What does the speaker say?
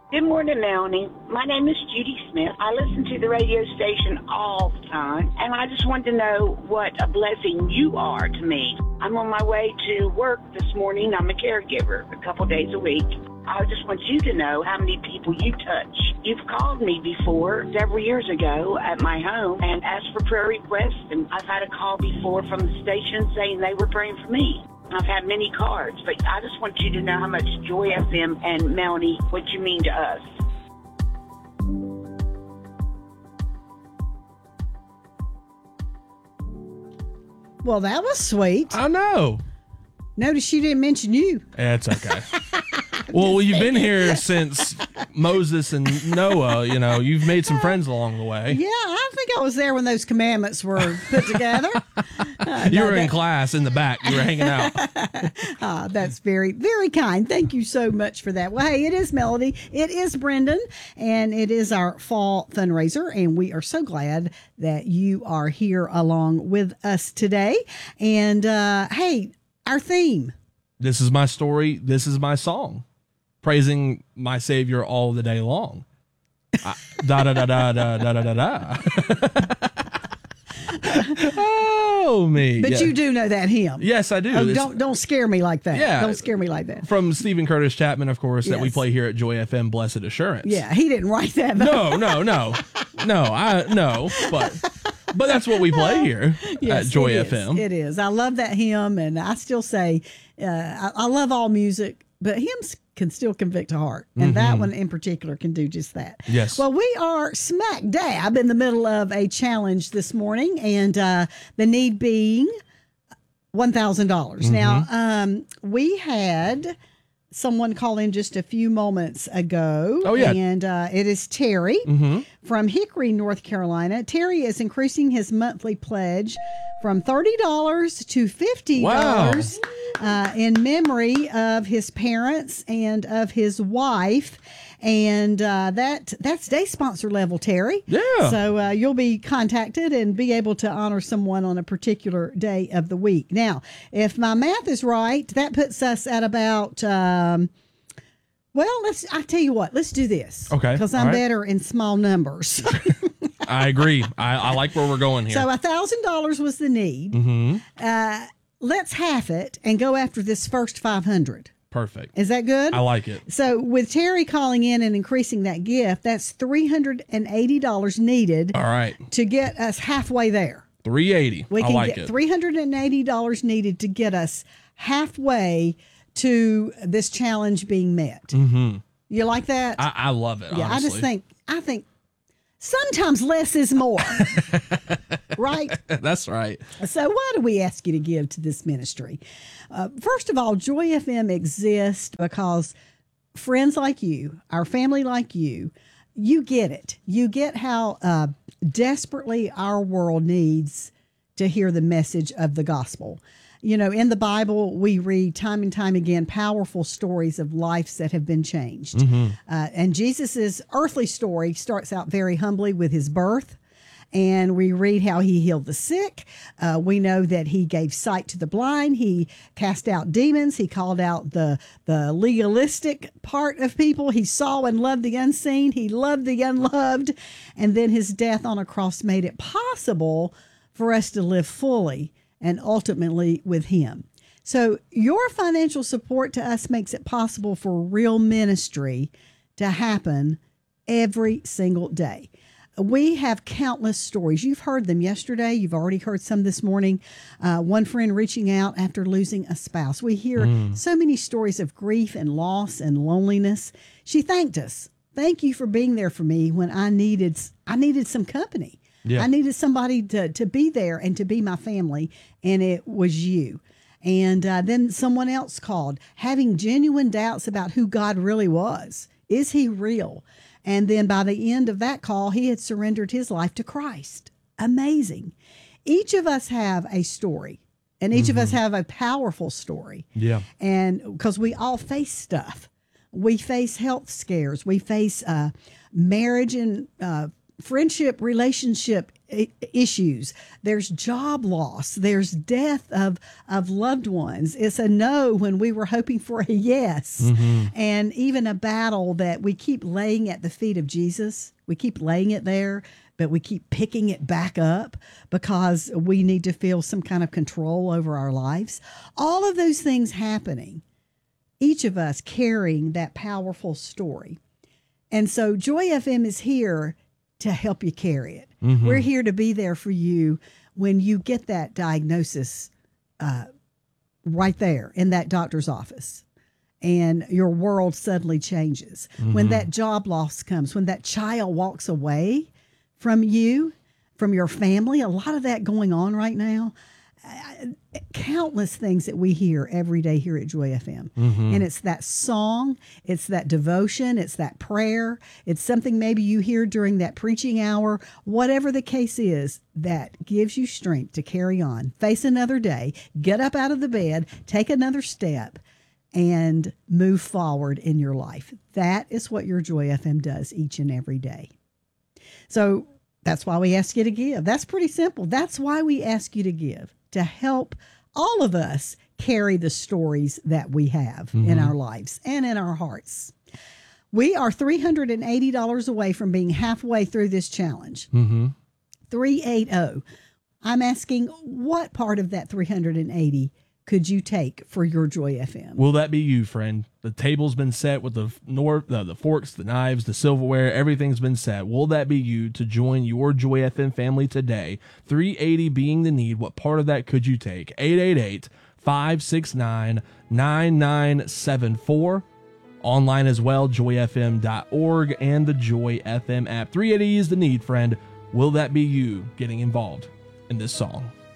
Good morning, Melanie. My name is Judy Smith. I listen to the radio station all the time, and I just wanted to know what a blessing you are to me. I'm on my way to work this morning. I'm a caregiver a couple days a week. I just want you to know how many people you touch. You've called me before, several years ago, at my home and asked for prayer requests, and I've had a call before from the station saying they were praying for me. I've had many cards, but I just want you to know how much Joy FM and Melanie, what you mean to us. Well, that was sweet. I know. Notice she didn't mention you. It's okay. Well, you've been here since Moses and Noah. You know, you've made some friends along the way. Yeah, I think I was there when those commandments were put together. You were in class in the back. You were hanging out. That's very, very kind. Thank you so much for that. Well, hey, it is Melody. It is Brendan. And it is our fall fundraiser. And we are so glad that you are here along with us today. And, hey, our theme. This is my story. This is my song. Praising my Savior all the day long. Da da da da da da da da. Oh me! But yeah. you do know that hymn. Yes, I do. Oh, don't scare me like that. Yeah, don't scare me like that. From Stephen Curtis Chapman, of course, that we Yes. play here at Joy FM. Blessed Assurance. Yeah, he didn't write that. Though. No. But that's what we play here Yes, at Joy it is. FM. It is. I love that hymn, and I still say I love all music, but hymns can still convict a heart, and that one in particular can do just that. Yes. Well, we are smack dab in the middle of a challenge this morning, and the need being $1,000. Now, we had someone call in just a few moments ago. Oh, yeah. And it is Terry from Hickory, North Carolina. Terry is increasing his monthly pledge from $30 to $50 in memory of his parents and of his wife. And that's day sponsor level, Terry. Yeah. So you'll be contacted and be able to honor someone on a particular day of the week. Now, if my math is right, that puts us at about, I tell you what, let's do this. Okay. Because I'm better in small numbers. I agree. I like where we're going here. So $1,000 was the need. Let's half it and go after this first 500. Perfect. Is that good? I like it. So with Terry calling in and increasing that gift, that's $380 needed. All right. To get us halfway there. $380. We can I like get it. $380 needed to get us halfway to this challenge being met. You like that? I love it. Yeah, honestly. I think sometimes less is more. Right? That's right. So why do we ask you to give to this ministry? First of all, Joy FM exists because friends like you, our family like you get it. You get how desperately our world needs to hear the message of the gospel. You know, in the Bible, we read time and time again powerful stories of lives that have been changed. And Jesus's earthly story starts out very humbly with his birth. And we read how he healed the sick. We know that he gave sight to the blind. He cast out demons. He called out the legalistic part of people. He saw and loved the unseen. He loved the unloved. And then his death on a cross made it possible for us to live fully and ultimately with him. So your financial support to us makes it possible for real ministry to happen every single day. We have countless stories. You've heard them yesterday. You've already heard some this morning. One friend reaching out after losing a spouse. We hear so many stories of grief and loss and loneliness. She thanked us. Thank you for being there for me when I needed some company. Yeah. I needed somebody to be there and to be my family, and it was you. And then someone else called, having genuine doubts about who God really was. Is he real? And then by the end of that call, he had surrendered his life to Christ. Amazing. Each of us have a story, and each of us have a powerful story. Yeah. And because we all face stuff. We face health scares. We face marriage and friendship, relationship issues. There's job loss. There's death of loved ones. It's a no when we were hoping for a yes. And even a battle that we keep laying at the feet of Jesus. We keep laying it there, but we keep picking it back up because we need to feel some kind of control over our lives. All of those things happening, each of us carrying that powerful story. And so Joy FM is here to help you carry it. We're here to be there for you when you get that diagnosis right there in that doctor's office and your world suddenly changes. When that job loss comes, when that child walks away from you, from your family, a lot of that going on right now. Countless things that we hear every day here at Joy FM. And it's that song, it's that devotion, it's that prayer, it's something maybe you hear during that preaching hour, whatever the case is, that gives you strength to carry on, face another day, get up out of the bed, take another step, and move forward in your life. That is what your Joy FM does each and every day. So that's why we ask you to give. That's pretty simple. That's why we ask you to give, to help all of us carry the stories that we have in our lives and in our hearts. We are $380 away from being halfway through this challenge. 380. I'm asking, what part of that 380 could you take for your Joy FM? Will that be you, friend? The table's been set with the forks, the knives, the silverware, everything's been set. Will that be you to join your Joy FM family today? 380 being the need. What part of that could you take? 888-569-9974. Online as well, joyfm.org and the Joy FM app. 380 is the need, friend. Will that be you getting involved in this song?